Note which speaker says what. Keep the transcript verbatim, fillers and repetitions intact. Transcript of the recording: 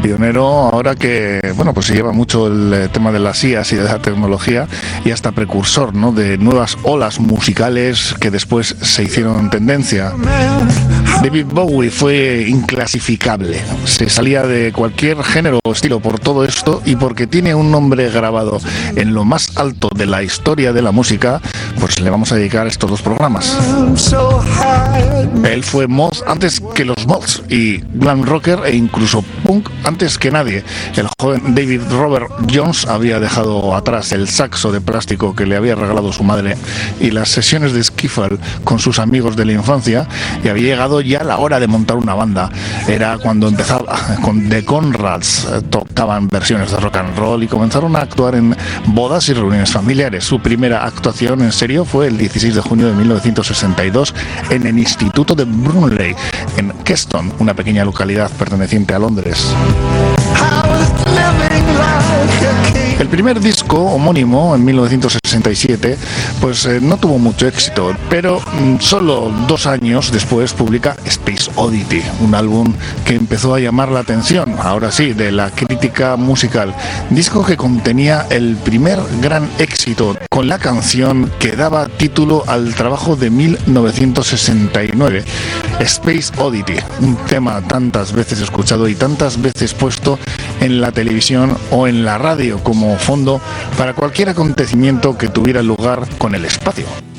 Speaker 1: pionero ahora que, bueno, pues se lleva mucho el tema de las I As y de la tecnología, y hasta precursor, ¿no?, de nuevas olas musicales que después se hicieron tendencia. David Bowie fue inclasificable, se salía de cualquier género o estilo por todo esto, y porque tiene un nombre grabado en lo más alto de la historia de la música, pues le vamos a dedicar estos dos programas. Él fue mod antes que los mods y glam rocker e incluso punk antes que nadie. El joven David Robert Jones había dejado atrás el saxo de plástico que le había regalado su madre y las sesiones de skiffle con sus amigos de la infancia, y había llegado ya la hora de montar una banda. Era cuando empezaba con The Conrads, tocaban versiones de rock and roll y comenzaron a actuar en bodas y reuniones familiares. Su primera actuación en serio fue el dieciséis de junio de mil novecientos sesenta y dos en el Instituto de Brunley, en Keston, una pequeña localidad perteneciente a Londres. El primer disco homónimo, en mil novecientos sesenta y siete, pues eh, no tuvo mucho éxito, pero mm, solo dos años después publica Space Oddity, un álbum que empezó a llamar la atención, ahora sí, de la crítica musical. Disco que contenía el primer gran éxito con la canción que daba título al trabajo de mil novecientos sesenta y nueve, Space Oddity, un tema tantas veces escuchado y tantas veces puesto en la televisión o en la radio como fondo para cualquier acontecimiento que tuviera lugar con el espacio.